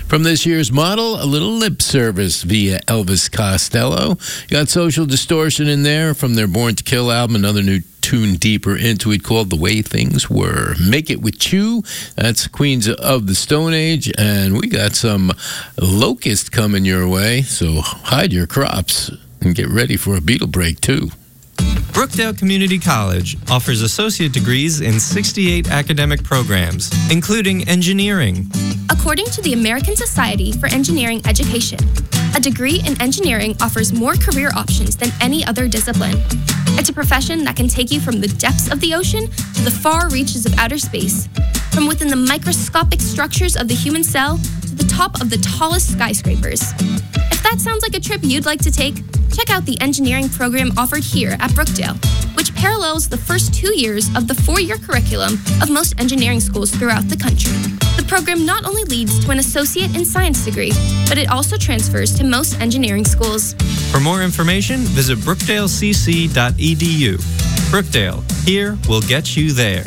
From this year's model, a little lip service via Elvis Costello. You got Social Distortion in there from their Born to Kill album, another new tune deeper into it called The Way Things Were. Make It With Chew, that's Queens of the Stone Age, and we got some Locust coming your way, so hide your crops and get ready for a Beatle break too. Brookdale Community College offers associate degrees in 68 academic programs, including engineering. According to the American Society for Engineering Education, a degree in engineering offers more career options than any other discipline. It's a profession that can take you from the depths of the ocean to the far reaches of outer space, from within the microscopic structures of the human cell to the top of the tallest skyscrapers. If that sounds like a trip you'd like to take, check out the engineering program offered here at Brookdale, which parallels the first 2 years of the 4-year curriculum of most engineering schools throughout the country. The program not only leads to an associate in science degree, but it also transfers to most engineering schools. For more information, visit brookdalecc.edu. Brookdale, here we'll get you there.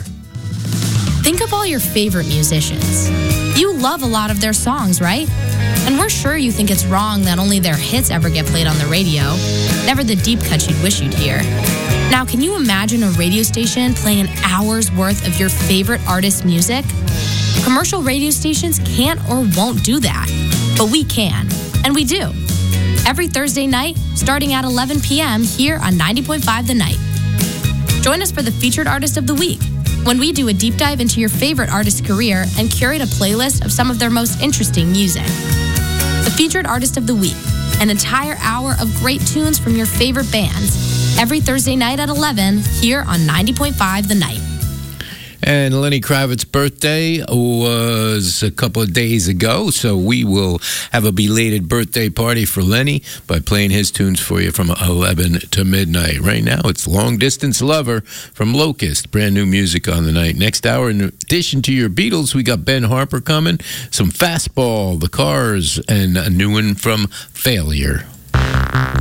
Think of all your favorite musicians. You love a lot of their songs, right? And we're sure you think it's wrong that only their hits ever get played on the radio, never the deep cuts you'd wish you'd hear. Now, can you imagine a radio station playing an hour's worth of your favorite artist's music? Commercial radio stations can't or won't do that, but we can, and we do. Every Thursday night, starting at 11 p.m. here on 90.5 The Night. Join us for the Featured Artist of the Week, when we do a deep dive into your favorite artist's career and curate a playlist of some of their most interesting music. The Featured Artist of the Week, an entire hour of great tunes from your favorite bands, every Thursday night at 11 here on 90.5 The Night. And Lenny Kravitz's birthday was a couple of days ago, so we will have a belated birthday party for Lenny by playing his tunes for you from 11 to midnight. Right now, it's Long Distance Lover from Locust, brand new music on the night. Next hour, in addition to your Beatles, we got Ben Harper coming, some Fastball, The Cars, and a new one from Failure.